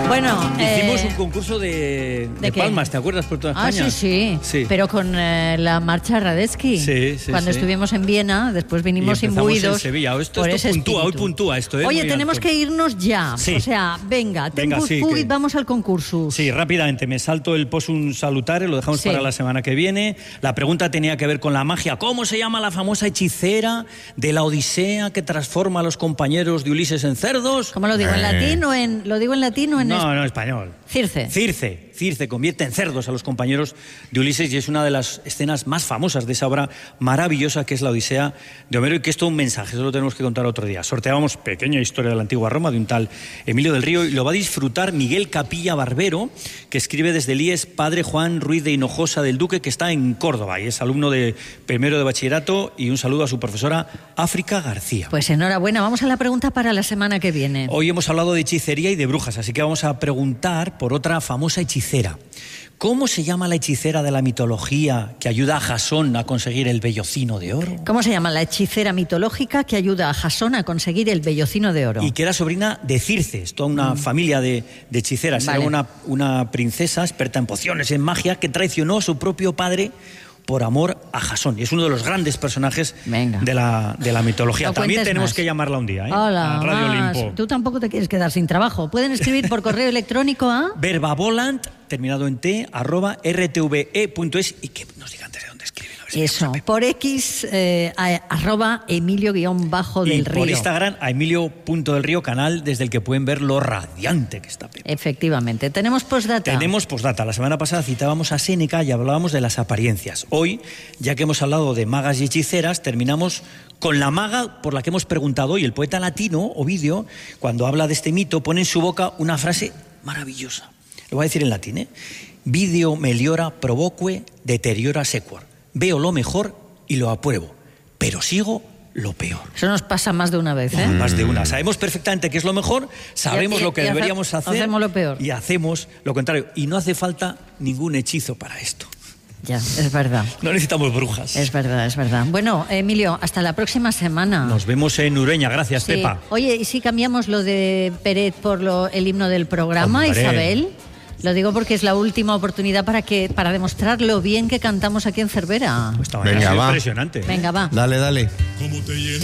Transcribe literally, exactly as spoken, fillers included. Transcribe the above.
Bueno, hicimos eh, un concurso de, ¿de de qué? palmas, ¿te acuerdas? Por toda Ah, España. sí, sí, Sí. pero con eh, la marcha Radetzky. Sí, sí, Cuando sí. estuvimos en Viena, después vinimos Y empezamos imbuidos en Sevilla. Esto, por esto ese puntúa, espíritu. hoy puntúa esto, ¿eh? Oye, Muy tenemos alto. que irnos ya. Sí. O sea, venga, Venga, tempus sí, fugit, que- vamos al concurso. Sí, rápidamente, me salto el possum salutare, lo dejamos Sí. para la semana que viene. La pregunta tenía que ver con la magia. ¿Cómo se llama la famosa hechicera de la Odisea que transforma a los compañeros de Ulises en cerdos? ¿Cómo lo digo? ¿En Eh. latín o en, lo digo en latín o en No, es- no, español. Circe? Circe, Circe convierte en cerdos a los compañeros de Ulises y es una de las escenas más famosas de esa obra maravillosa que es la Odisea de Homero y que es todo un mensaje, eso lo tenemos que contar otro día. Sorteamos pequeña historia de la antigua Roma de un tal Emilio del Río y lo va a disfrutar Miguel Capilla Barbero, que escribe desde el I E S, padre Juan Ruiz de Hinojosa del Duque, que está en Córdoba y es alumno de primero de bachillerato, y un saludo a su profesora África García. Pues enhorabuena, vamos a la pregunta para la semana que viene. Hoy hemos hablado de hechicería y de brujas, así que vamos a preguntar por otra famosa hechicera. ¿Cómo se llama la hechicera de la mitología que ayuda a Jasón a conseguir el vellocino de oro? ¿Cómo se llama la hechicera mitológica que ayuda a Jasón a conseguir el vellocino de oro? Y que era sobrina de Circe, es toda una familia de, de hechiceras. Vale. Era una, una princesa experta en pociones, en magia, que traicionó a su propio padre por amor a Jasón. Y es uno de los grandes personajes Venga. de la, de la mitología. No También cuentes tenemos más. que llamarla un día, ¿eh? Hola, A Radio más. Olimpo. Tú tampoco te quieres quedar sin trabajo. Pueden escribir por correo electrónico a... Verbavolant, terminado en T, arroba rtve punto es y que nos digan desde dónde escriben. A ver si Eso, nos por X, eh, a- arroba Emilio guión bajo Y del por Río. Instagram a Emilio punto del Río, canal desde el que pueden ver lo radiante que está Pepe. Efectivamente. Tenemos postdata. Tenemos postdata. La semana pasada citábamos a Séneca y hablábamos de las apariencias. Hoy, ya que hemos hablado de magas y hechiceras, terminamos con la maga por la que hemos preguntado hoy. El poeta latino, Ovidio, cuando habla de este mito, pone en su boca una frase maravillosa. Lo voy a decir en latín, ¿eh? Video meliora provoque deteriora sequor. Veo lo mejor y lo apruebo, pero sigo lo peor. Eso nos pasa más de una vez, ¿eh? Más de una. Sabemos perfectamente qué es lo mejor, sabemos Y- y- lo que y hace- deberíamos hacer hacemos lo peor. y hacemos lo contrario. Y no hace falta ningún hechizo para esto. Ya, es verdad. No necesitamos brujas. Es verdad, es verdad. Bueno, Emilio, hasta la próxima semana. Nos vemos en Ureña. Gracias, Sí. Pepa. Oye, ¿y si cambiamos lo de Peret por lo, el himno del programa, Hombre. Isabel? Lo digo porque es la última oportunidad para que para demostrar lo bien que cantamos aquí en Cervera. Esta mañana Venga, ha sido va. impresionante. Venga, va. Dale, dale. ¿Cómo te llena